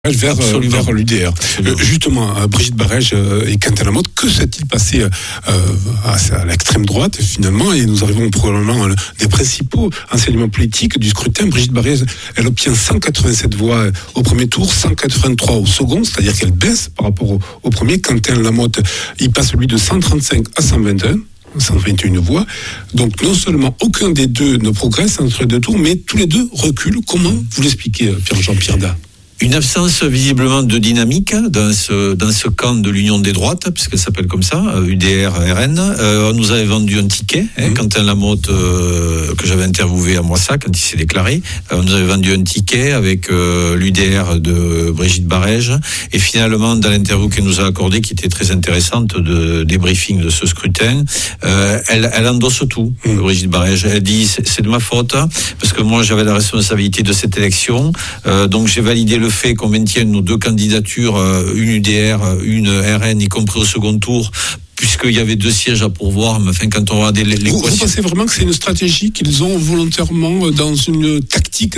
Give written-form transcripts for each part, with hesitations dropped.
vers l'UDR. Justement, Brigitte Barège et Quentin Lamotte, que s'est-il passé à l'extrême droite finalement? Et nous arrivons probablement à des principaux enseignements politiques du scrutin. Brigitte Barège, elle obtient 187 voix au premier tour, 183 au second, c'est-à-dire qu'elle baisse par rapport au premier. Quentin Lamotte, il passe lui de 135 à 121 voix. Donc non seulement aucun des deux ne progresse entre les deux tours, mais tous les deux reculent. Comment vous l'expliquez, Jean-Pierre Dac? Une absence visiblement de dynamique dans ce camp de l'Union des droites, puisqu'elle s'appelle comme ça, UDR-RN. On nous avait vendu un ticket, Quentin Lamotte, que j'avais interviewé à Moissac, quand il s'est déclaré. On nous avait vendu un ticket avec l'UDR de Brigitte Barège. Et finalement, dans l'interview qu'elle nous a accordée, qui était très intéressante, de débriefing de ce scrutin, elle endosse tout, Brigitte Barège. Elle dit, c'est de ma faute, parce que moi, j'avais la responsabilité de cette élection. Donc, j'ai validé le fait qu'on maintienne nos deux candidatures, une UDR, une RN, y compris au second tour, puisqu'il y avait 2 sièges à pourvoir, mais enfin, quand on regardait l'équation... Vous pensez vraiment que c'est une stratégie qu'ils ont volontairement dans une tactique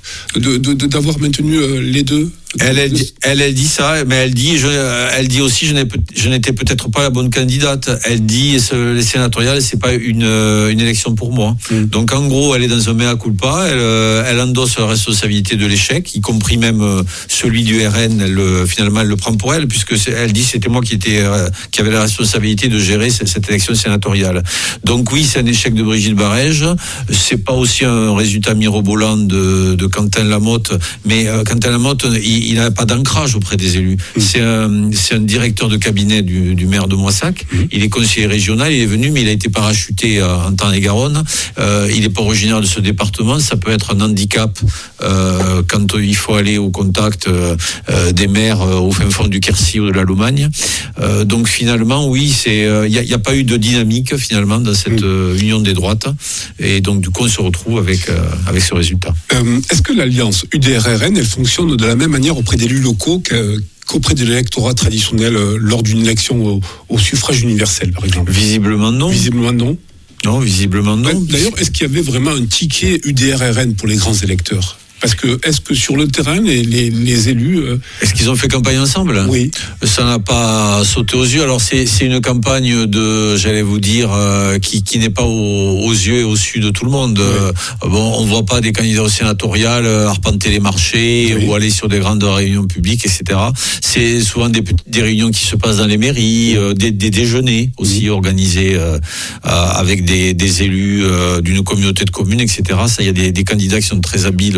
d'avoir maintenu les deux? Elle dit ça, mais elle dit aussi je n'étais peut-être pas la bonne candidate. Elle dit les sénatoriales, c'est pas une élection pour moi. Donc en gros, elle est dans un mea culpa. Elle endosse la responsabilité de l'échec, y compris même celui du RN. Finalement, elle le prend pour elle, puisque elle dit c'était moi qui avait la responsabilité de gérer cette élection sénatoriale. Donc oui, c'est un échec de Brigitte Barège. C'est pas aussi un résultat mirobolant de Quentin Lamotte, mais Quentin Lamotte, il n'a pas d'ancrage auprès des élus. C'est un directeur de cabinet du maire de Moissac. Il est conseiller régional, il est venu, mais il a été parachuté en Tarn-et-Garonne. Il n'est pas originaire de ce département. Ça peut être un handicap quand il faut aller au contact des maires au fin fond du Quercy ou de la Lomagne. Donc finalement, oui, il n'y a pas eu de dynamique finalement dans cette union des droites. Et donc du coup, on se retrouve avec ce résultat. Est-ce que l'alliance UDR-RN, elle fonctionne de la même manière auprès d'élus locaux qu'auprès de l'électorat traditionnel lors d'une élection au suffrage universel, par exemple? Visiblement non. Visiblement non. Non, visiblement non. D'ailleurs, est-ce qu'il y avait vraiment un ticket UDR-RN pour les grands électeurs? Parce que, est-ce que sur le terrain, les élus... Est-ce qu'ils ont fait campagne ensemble? Oui. Ça n'a pas sauté aux yeux. Alors, c'est une campagne j'allais vous dire, qui n'est pas aux yeux et au su de tout le monde. Oui. On ne voit pas des candidats au sénatorial arpenter les marchés ou aller sur des grandes réunions publiques, etc. C'est souvent des réunions qui se passent dans les mairies, des déjeuners aussi organisés avec des élus d'une communauté de communes, etc. Ça, il y a des candidats qui sont très habiles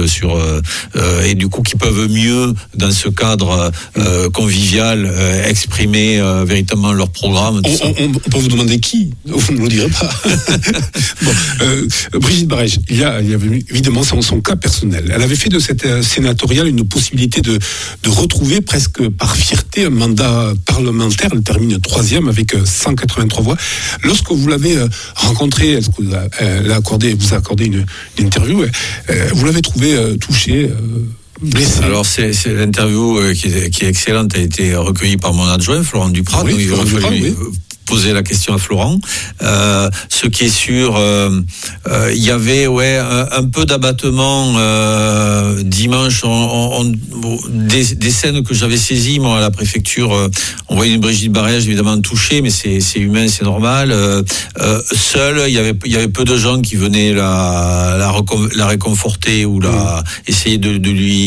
et du coup qui peuvent mieux dans ce cadre convivial exprimer véritablement leur programme. On peut vous demander qui? Vous ne le direz pas. Brigitte Barège, il y avait évidemment son cas personnel. Elle avait fait de cette sénatoriale une possibilité de retrouver presque par fierté un mandat parlementaire. Elle termine 3e avec 183 voix. Lorsque vous l'avez rencontrée, est-ce que vous a accordé une interview, vous l'avez trouvé touché, blessé? Alors c'est l'interview qui est excellente, a été recueillie par mon adjoint Florent Duprat. Oui, donc il aurait fallu poser la question à Florent. Ce qui est sûr, il y avait un peu d'abattement dimanche. Des scènes que j'avais saisies moi à la préfecture. On voyait une Brigitte Barège évidemment touchée, mais c'est humain, c'est normal. Seule, il y avait peu de gens qui venaient la réconforter ou essayer de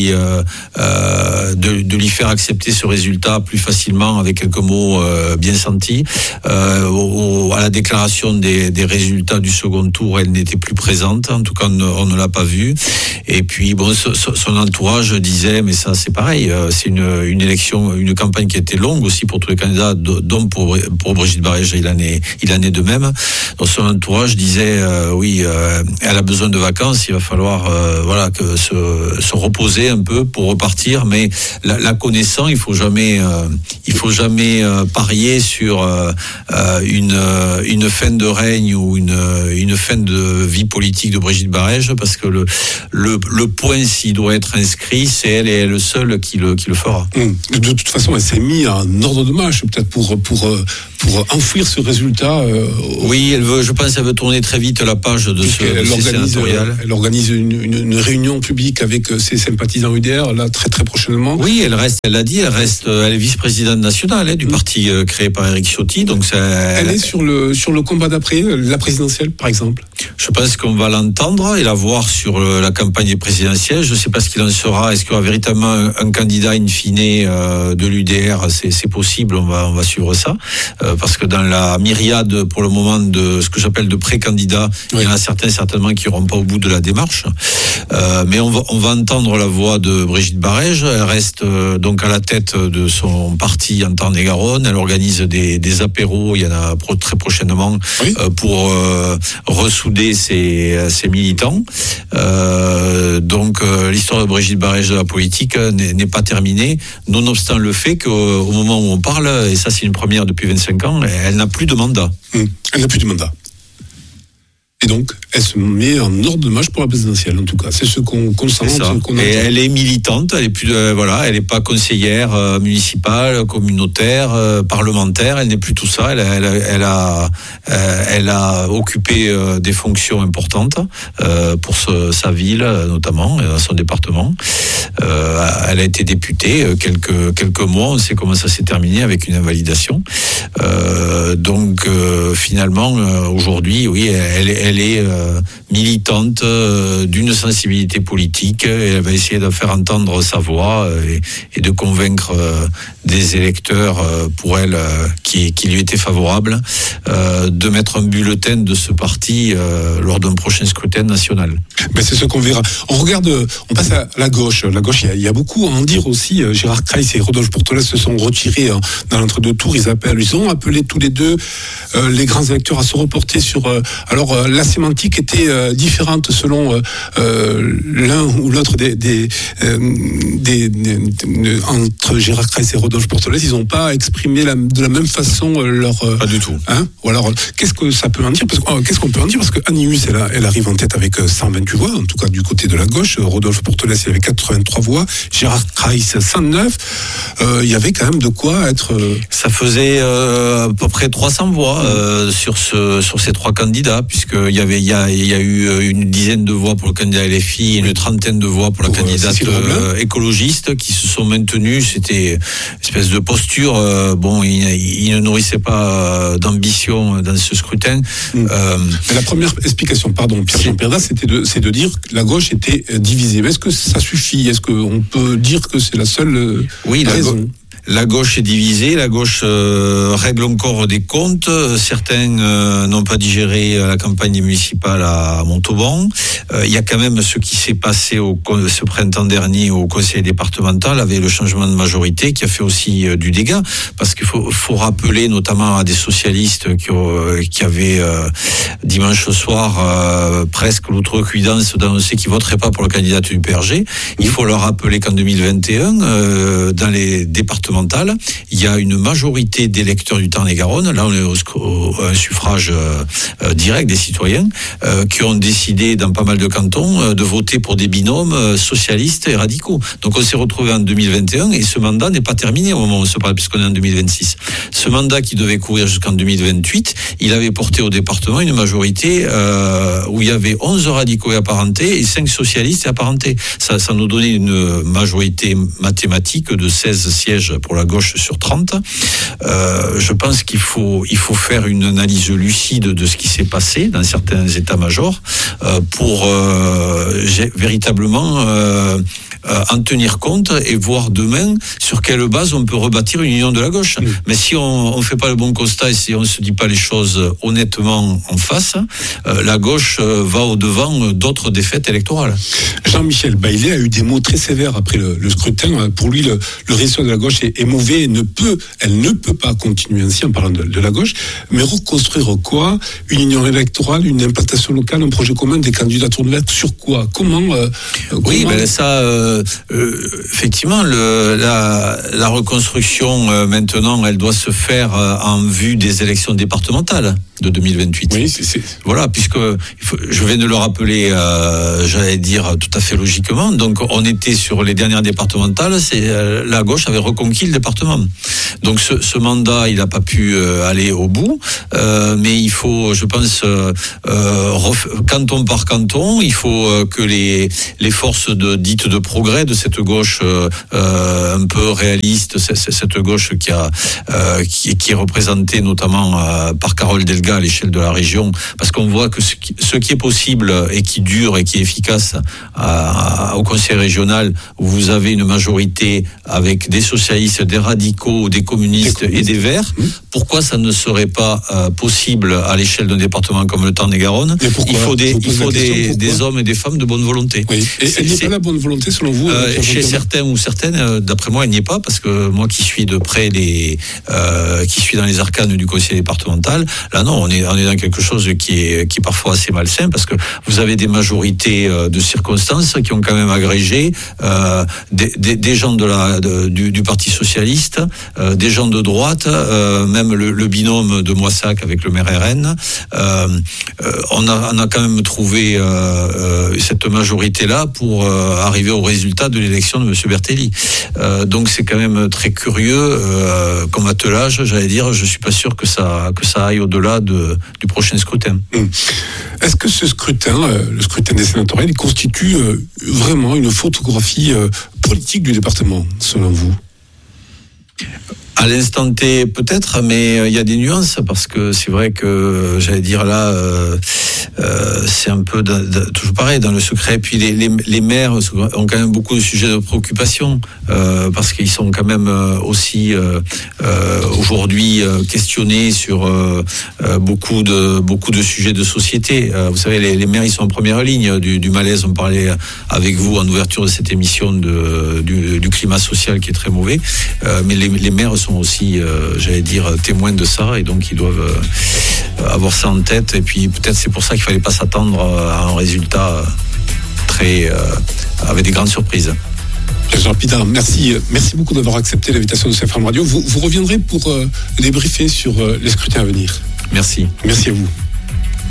lui faire accepter ce résultat plus facilement avec quelques mots bien sentis. À la déclaration des résultats du second tour, elle n'était plus présente. En tout cas, on ne l'a pas vue. Et puis, son entourage disait, mais ça, c'est pareil. C'est une élection, une campagne qui a été longue aussi pour tous les candidats, dont pour Brigitte Barège, il en est de même. Donc, son entourage disait, elle a besoin de vacances. Il va falloir, que se reposer un peu pour repartir. Mais la connaissant, il faut jamais parier sur une fin de règne ou une fin de vie politique de Brigitte Barège, parce que le point, s'il doit être inscrit, c'est elle seule qui le fera. De toute façon, elle s'est mise en ordre de marche, peut-être pour enfouir ce résultat. Oui, je pense qu'elle veut tourner très vite la page de ces sénatoriales. Elle organise une réunion publique avec ses sympathisants UDR, là, très très prochainement. Oui, elle est vice-présidente nationale du parti créé par Éric Ciotti. Donc elle est sur le combat d'après, la présidentielle, par exemple. Je pense qu'on va l'entendre et la voir sur la campagne présidentielle. Je ne sais pas ce qu'il en sera. Est-ce qu'il y aura véritablement un candidat in fine de l'UDR? C'est possible, on va suivre ça. Parce que dans la myriade, pour le moment, de ce que j'appelle de pré-candidats, il y en a certainement qui n'iront pas au bout de la démarche. Mais on va entendre la voix de Brigitte Barège. Elle reste donc à la tête de son parti en Tarn-et-Garonne. Elle organise des apéros, il y en a très prochainement, pour ressouder ses militants. Donc l'histoire de Brigitte Barège de la politique n'est pas terminée, nonobstant le fait qu'au moment où on parle, et ça c'est une première depuis 25 ans, elle n'a plus de mandat. Elle n'a plus de mandat. Et donc, elle se met en ordre de marche pour la présidentielle, en tout cas. C'est ce qu'on sent. Et elle est militante, elle est plus, elle n'est pas conseillère municipale, communautaire, parlementaire. Elle n'est plus tout ça. Elle a occupé des fonctions importantes pour sa ville, notamment, son département. Elle a été députée quelques mois. On sait comment ça s'est terminé avec une invalidation. Donc, finalement, aujourd'hui, oui, elle est militante d'une sensibilité politique, et elle va essayer de faire entendre sa voix et de convaincre des électeurs pour elle qui lui étaient favorables de mettre un bulletin de ce parti lors d'un prochain scrutin national. Ben c'est ce qu'on verra. On passe à la gauche. La gauche, il y a beaucoup à en dire aussi. Gérard Kreis et Rodolphe Portolès se sont retirés dans l'entre-deux tours. Ils ont appelé tous les deux les grands électeurs à se reporter sur... la sémantique était différente selon l'un ou l'autre entre Gérard Kreis et Rodolphe Portolès. Ils n'ont pas exprimé de la même façon leur... Pas du tout. Ou alors, qu'est-ce que ça peut en dire? Qu'est-ce qu'on peut en dire? Parce que Annie Hus, elle arrive en tête avec 128 voix, en tout cas du côté de la gauche. Rodolphe Portolès, il avait 83 voix. Gérard Kreis, 109. Il y avait quand même de quoi être... Ça faisait à peu près 300 voix sur ces trois candidats, puisqu'il y a eu une dizaine de voix pour le candidat LFI, une trentaine de voix pour la candidate écologiste qui se sont maintenues. C'était une espèce de posture. Il ne nourrissait pas d'ambition dans ce scrutin. Mais la première explication, Pierre-Jean Perda, c'est de dire que la gauche était divisée. Mais est-ce que ça suffit? Est-ce qu'on peut dire que c'est la seule raison? La gauche est divisée, la gauche règle encore des comptes. Certains n'ont pas digéré la campagne municipale à Montauban. Il y a quand même ce qui s'est passé ce printemps dernier au conseil départemental avec le changement de majorité qui a fait aussi du dégât, parce qu'il faut rappeler notamment à des socialistes qui avaient dimanche soir presque l'outrecuidance d'annoncer qu'ils voteraient pas pour le candidat du PRG. Il faut leur rappeler qu'en 2021, dans les départements, il y a une majorité d'électeurs du Tarn-et-Garonne, là on est au suffrage direct des citoyens, qui ont décidé dans pas mal de cantons de voter pour des binômes socialistes et radicaux. Donc on s'est retrouvé en 2021 et ce mandat n'est pas terminé au moment où on se parle, puisqu'on est en 2026. Ce mandat qui devait courir jusqu'en 2028, il avait porté au département une majorité où il y avait 11 radicaux et apparentés et 5 socialistes et apparentés. Ça nous donnait une majorité mathématique de 16 sièges pour la gauche sur 30. Je pense qu'il faut faire une analyse lucide de ce qui s'est passé dans certains états-majors pour véritablement en tenir compte et voir demain sur quelle base on peut rebâtir une union de la gauche. Mais si on ne fait pas le bon constat et si on ne se dit pas les choses honnêtement en face, la gauche va au-devant d'autres défaites électorales. Jean-Michel Baillet a eu des mots très sévères après le scrutin. Pour lui, le réseau de la gauche est mauvais, elle ne peut pas continuer ainsi en parlant de la gauche, mais reconstruire quoi? Une union électorale, une implantation locale, un projet commun, des candidatures de lettres, sur quoi? Comment Oui, ben ça, effectivement, la reconstruction maintenant, elle doit se faire en vue des élections départementales de 2028. Oui, voilà, puisque je viens de le rappeler, j'allais dire tout à fait logiquement. Donc, on était sur les dernières départementales. La gauche avait reconquis le département. Donc, ce mandat, il n'a pas pu aller au bout. Mais il faut, je pense, canton par canton, il faut que les forces dites de progrès de cette gauche un peu réaliste, cette gauche qui est représentée notamment par Carole Delga à l'échelle de la région, parce qu'on voit que ce qui est possible et qui dure et qui est efficace au conseil régional, où vous avez une majorité avec des socialistes, des radicaux, des communistes et des verts, pourquoi ça ne serait pas possible à l'échelle d'un département comme le Tarn-et-Garonne? Il faut des hommes et des femmes de bonne volonté. Oui. Et il n'y a pas la bonne volonté selon vous chez certains ou certaines, d'après moi, il n'y est pas, parce que moi qui suis de près qui suis dans les arcanes du conseil départemental, là non, on est dans quelque chose qui est parfois assez malsain, parce que vous avez des majorités de circonstances qui ont quand même agrégé des gens du Parti socialiste, des gens de droite, même le binôme de Moissac avec le maire RN. On a quand même trouvé cette majorité-là pour arriver au résultat de l'élection de M. Bertelli. Donc c'est quand même très curieux comme attelage, j'allais dire. Je suis pas sûr que ça aille au-delà du prochain scrutin. Est-ce que ce scrutin, le scrutin des sénatoriales, il constitue vraiment une photographie politique du département, selon vous? À l'instant T, peut-être, mais il y a des nuances, parce que c'est vrai que, j'allais dire là, c'est un peu toujours pareil, dans le secret. Puis les maires ont quand même beaucoup de sujets de préoccupation, parce qu'ils sont quand même aussi aujourd'hui questionnés sur beaucoup de sujets de société. Vous savez, les maires, ils sont en première ligne du malaise. On parlait avec vous en ouverture de cette émission du climat social qui est très mauvais, mais les maires sont aussi, j'allais dire, témoins de ça, et donc ils doivent avoir ça en tête. Et puis peut-être c'est pour ça qu'il fallait pas s'attendre à un résultat avec des grandes surprises. Jean Pidard, merci beaucoup d'avoir accepté l'invitation de CFM Radio. Vous reviendrez pour débriefer sur les scrutins à venir. Merci. Merci à vous.